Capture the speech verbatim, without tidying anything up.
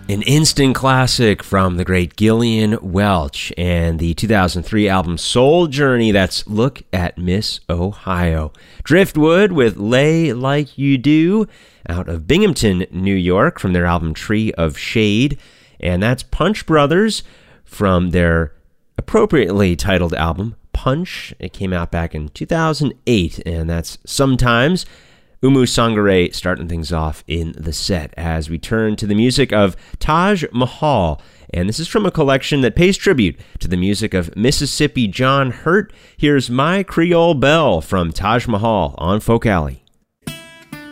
An instant classic from the great Gillian Welch and the two thousand three album Soul Journey. That's Look at Miss Ohio. Driftwood with Lay Like You Do out of Binghamton, New York from their album Tree of Shade. And that's Punch Brothers from their appropriately titled album Punch. It came out back in two thousand eight, and that's Sometimes. Umu Sangare starting things off in the set as we turn to the music of Taj Mahal. And this is from a collection that pays tribute to the music of Mississippi John Hurt. Here's My Creole Belle from Taj Mahal on Folk Alley.